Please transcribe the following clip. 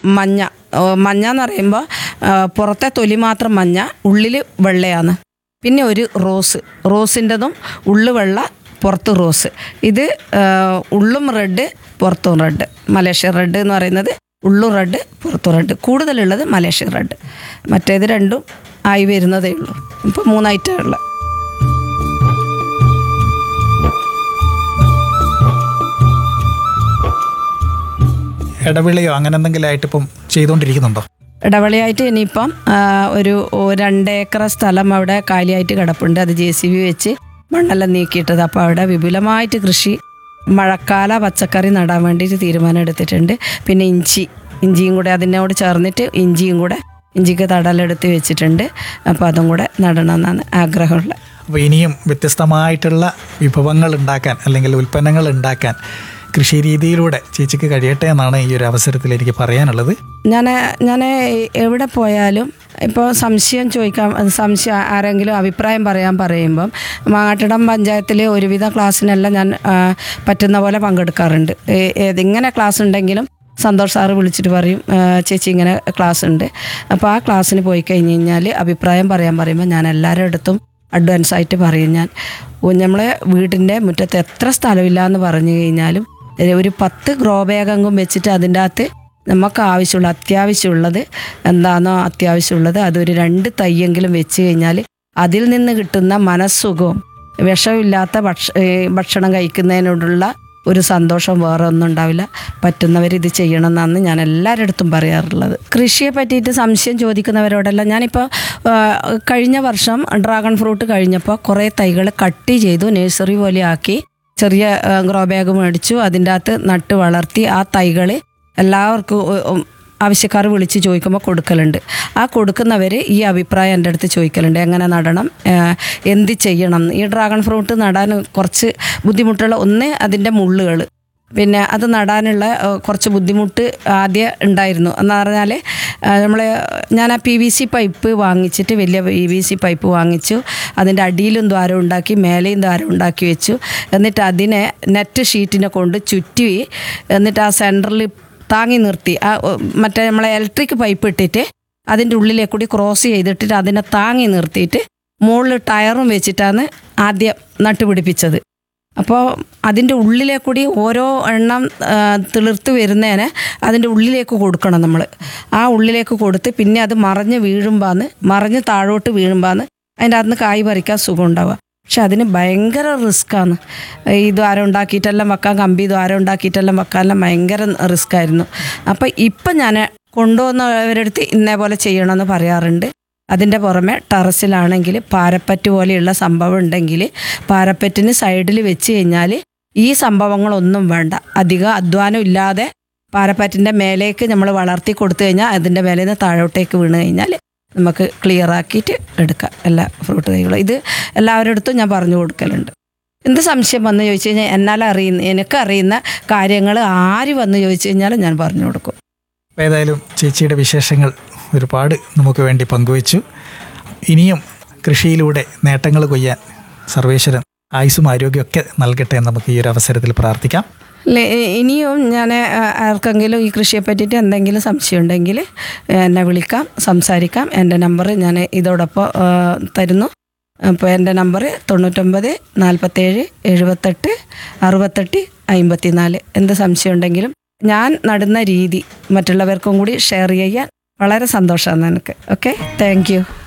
മഞ്ഞ. മഞ്ഞ എന്ന് പറയുമ്പോൾ പുറത്തെ തൊലി മാത്രം മഞ്ഞ, ഉള്ളിൽ വെള്ളയാണ്. പിന്നെ ഒരു റോസിൻ്റെതും ഉള്ളു വെള്ള, പുറത്ത് റോസ്. ഇത് ഉള്ളും റെഡ്, പുറത്തും റെഡ്. മലേഷ്യൻ റെഡ് എന്ന് പറയുന്നത് ഉള്ളും റെഡ്, പുറത്തും റെഡ്. കൂടുതലുള്ളത് മലേഷ്യൻ റെഡ്. മറ്റേത് രണ്ടും ആയി വരുന്നതേ ഉള്ളൂ. ഇപ്പോൾ 3 ഐറ്റമുള്ള. ഇടവിളയോ അങ്ങനെ എന്തെങ്കിലും ആയിട്ട് ഇപ്പം ചെയ്തുകൊണ്ടിരിക്കുന്നുണ്ടോ? ഇടവിളയായിട്ട് ഇനിയിപ്പം ഒരു 2 ഏക്കർ സ്ഥലം അവിടെ കാലിയായിട്ട് കിടപ്പുണ്ട്. അത് JCB വെച്ച് മണ്ണെല്ലാം നീക്കിയിട്ടത്. അപ്പോൾ അവിടെ വിപുലമായിട്ട് കൃഷി, മഴക്കാല പച്ചക്കറി നടാൻ വേണ്ടിയിട്ട് തീരുമാനം എടുത്തിട്ടുണ്ട്. പിന്നെ ഇഞ്ചിയും കൂടെ അതിനോട് ചേർന്നിട്ട് ഇഞ്ചിക്ക് തടലെടുത്ത് വെച്ചിട്ടുണ്ട്. അപ്പോൾ അതും കൂടെ നടണമെന്നാണ് ആഗ്രഹമുള്ളത്. അപ്പോൾ ഇനിയും വ്യത്യസ്തമായിട്ടുള്ള വിഭവങ്ങൾ ഉണ്ടാക്കാൻ അല്ലെങ്കിൽ ഉൽപ്പന്നങ്ങൾ ഉണ്ടാക്കാൻ കൃഷി രീതിയിലൂടെ ചേച്ചിക്ക് കഴിയട്ടെ എന്നാണ് ഈ ഒരു അവസരത്തിൽ എനിക്ക് പറയാനുള്ളത്. ഞാൻ എവിടെ പോയാലും ഇപ്പോൾ സംശയം ആരെങ്കിലും അഭിപ്രായം പറയുമ്പം മാങ്ങാട്ടിടം പഞ്ചായത്തിൽ ഒരുവിധ ക്ലാസ്സിനെല്ലാം ഞാൻ പറ്റുന്ന പോലെ പങ്കെടുക്കാറുണ്ട്. ഏതിങ്ങനെ ക്ലാസ് ഉണ്ടെങ്കിലും സന്തോഷ് സാറ് വിളിച്ചിട്ട് പറയും, ചേച്ചി ഇങ്ങനെ ക്ലാസ് ഉണ്ട്. അപ്പോൾ ആ ക്ലാസ്സിന് പോയി കഴിഞ്ഞ് കഴിഞ്ഞാൽ അഭിപ്രായം പറയുമ്പോൾ ഞാൻ എല്ലാവരുടെ അടുത്തും അഡ്വാൻസായിട്ട് പറയും. നമ്മളെ വീടിൻ്റെ മുറ്റത്ത് എത്ര സ്ഥലമില്ല എന്ന് പറഞ്ഞു കഴിഞ്ഞാലും ഒരു 10 ഗ്രോ ബാഗെങ്കിലും വെച്ചിട്ട് അതിൻ്റെ അകത്ത് നമുക്ക് അത്യാവശ്യമുള്ളത് എന്താണോ അത്യാവശ്യമുള്ളത് അതൊരു 2 തൈയെങ്കിലും വെച്ച് കഴിഞ്ഞാൽ അതിൽ നിന്ന് കിട്ടുന്ന മനസ്സുഖവും വിഷമില്ലാത്ത ഭക്ഷണം കഴിക്കുന്നതിനോടുള്ള ഒരു സന്തോഷം വേറെ ഒന്നും ഉണ്ടാവില്ല. പറ്റുന്നവരിത് ചെയ്യണം എന്നാണ് ഞാൻ എല്ലാവരുടെ അടുത്തും പറയാറുള്ളത്. കൃഷിയെ പറ്റിയിട്ട് സംശയം ചോദിക്കുന്നവരോടെല്ലാം ഞാനിപ്പോൾ കഴിഞ്ഞ വർഷം ഡ്രാഗൺ ഫ്രൂട്ട് കഴിഞ്ഞപ്പോൾ കുറേ തൈകൾ കട്ട് ചെയ്തു, നഴ്സറി പോലെ ആക്കി ചെറിയ ഗ്രോ ബാഗ് മേടിച്ചു, അതിൻ്റെ അകത്ത് നട്ട് വളർത്തി. ആ തൈകൾ എല്ലാവർക്കും ആവശ്യക്കാർ വിളിച്ച് ചോദിക്കുമ്പോൾ കൊടുക്കലുണ്ട്. ആ കൊടുക്കുന്നവർ ഈ അഭിപ്രായം എൻ്റെ അടുത്ത് ചോദിക്കലുണ്ട്, എങ്ങനെ നടണം, എന്ത് ചെയ്യണം. ഈ ഡ്രാഗൺ ഫ്രൂട്ട് നടാൻ കുറച്ച് ബുദ്ധിമുട്ടുള്ള അതിൻ്റെ മുള്ളുകൾ, പിന്നെ അത് നടാനുള്ള കുറച്ച് ബുദ്ധിമുട്ട് ആദ്യം ഉണ്ടായിരുന്നു. എന്ന് പറഞ്ഞാൽ ഞാൻ ആ PVC പൈപ്പ് വാങ്ങിച്ചിട്ട് വലിയ PVC പൈപ്പ് വാങ്ങിച്ചു. അതിൻ്റെ അടിയിലും ദ്വാരം ഉണ്ടാക്കി, മേലെയും ദ്വാരം ഉണ്ടാക്കി വെച്ചു. എന്നിട്ട് അതിനെ നെറ്റ് ഷീറ്റിനെ കൊണ്ട് ചുറ്റി, എന്നിട്ട് ആ സെൻറ്ററിൽ താങ്ങി നിർത്തി. മറ്റേ നമ്മളെ ഇലക്ട്രിക് പൈപ്പ് ഇട്ടിട്ട് അതിൻ്റെ ഉള്ളിലേക്കൂടി ക്രോസ് ചെയ്തിട്ടിട്ട് അതിനെ താങ്ങി നിർത്തിയിട്ട് മുകളിൽ ടയറും വെച്ചിട്ടാണ് ആദ്യം നട്ടുപിടിപ്പിച്ചത്. അപ്പോൾ അതിൻ്റെ ഉള്ളിലേക്കൂടി ഓരോ എണ്ണം തിളിർത്ത് വരുന്നതിന് അതിൻ്റെ ഉള്ളിലേക്ക് കൊടുക്കണം നമ്മൾ. ആ ഉള്ളിലേക്ക് കൊടുത്ത് പിന്നെ അത് മറിഞ്ഞ് താഴോട്ട് വീഴുമ്പാന്ന് അതിൻ്റെ അകത്ത് നിന്ന് കായ് പറിക്കാൻ സുഖം ഉണ്ടാവുക. പക്ഷെ അതിന് ഭയങ്കര റിസ്ക്കാണ്. ഈ ദ്വാരം ഉണ്ടാക്കിയിട്ടെല്ലാം വെക്കാൻ, കമ്പി ദ്വാരം ഉണ്ടാക്കിയിട്ടെല്ലാം വെക്കാനെല്ലാം ഭയങ്കര റിസ്ക്കായിരുന്നു. അപ്പം ഇപ്പം ഞാൻ കൊണ്ടുവന്നവരടുത്ത് ഇന്നേപോലെ ചെയ്യണമെന്ന് പറയാറുണ്ട്. അതിൻ്റെ പുറമെ ടെറസിലാണെങ്കിൽ പാരപ്പറ്റ് പോലെയുള്ള സംഭവം ഉണ്ടെങ്കിൽ പാരപ്പറ്റിന് സൈഡിൽ വെച്ച് കഴിഞ്ഞാൽ ഈ സംഭവങ്ങളൊന്നും വേണ്ട. അധികം അധ്വാനം ഇല്ലാതെ പാരപ്പറ്റിൻ്റെ മേലേക്ക് നമ്മൾ വളർത്തി കൊടുത്തു കഴിഞ്ഞാൽ അതിൻ്റെ മേലെ നിന്ന് താഴോട്ടേക്ക് വീണ് കഴിഞ്ഞാൽ നമുക്ക് ക്ലിയർ ആക്കിയിട്ട് എടുക്കാം എല്ലാ ഫ്രൂട്ട് തൈകളും. ഇത് എല്ലാവരുടെ അടുത്തും ഞാൻ പറഞ്ഞു കൊടുക്കലുണ്ട്. എന്ത് സംശയം വന്ന് ചോദിച്ചു കഴിഞ്ഞാൽ എനിക്കറിയുന്ന കാര്യങ്ങൾ ആര് വന്ന് ചോദിച്ചു കഴിഞ്ഞാലും ഞാൻ പറഞ്ഞു കൊടുക്കും. ഏതായാലും ചേച്ചിയുടെ വിശേഷങ്ങൾ ഒരുപാട് നമുക്ക് വേണ്ടി പങ്കുവച്ചു. ഇനിയും കൃഷിയിലൂടെ നേട്ടങ്ങൾ കൊയ്യാൻ സർവേശ്വരൻ ആയുസ്സും ആരോഗ്യമൊക്കെ നൽകട്ടെ എന്ന് നമുക്ക് ഈ ഒരു അവസരത്തിൽ പ്രാർത്ഥിക്കാം. ഇനിയും ഞാൻ ആർക്കെങ്കിലും ഈ കൃഷിയെ പറ്റിയിട്ട് എന്തെങ്കിലും സംശയം ഉണ്ടെങ്കിൽ എന്നെ വിളിക്കാം, സംസാരിക്കാം. എൻ്റെ നമ്പർ ഞാൻ ഇതോടൊപ്പം തരുന്നു. അപ്പോൾ എൻ്റെ നമ്പർ 99 47 78 68 54. എന്ത് സംശയം ഉണ്ടെങ്കിലും ഞാൻ നടുന്ന രീതി മറ്റുള്ളവർക്കും കൂടി ഷെയർ ചെയ്യാൻ വളരെ സന്തോഷമാണ് എനിക്ക്. Okay, thank you.